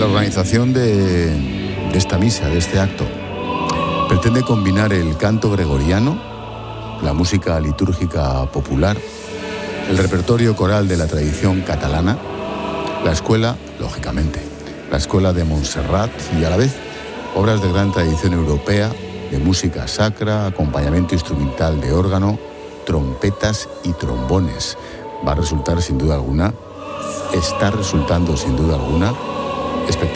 La organización de esta misa, de este acto, pretende combinar el canto gregoriano, la música litúrgica popular, el repertorio coral de la tradición catalana, la escuela, lógicamente, la escuela de Montserrat y a la vez obras de gran tradición europea, de música sacra, acompañamiento instrumental de órgano, trompetas y trombones. Va a resultar sin duda alguna, está resultando sin duda alguna, espectacular.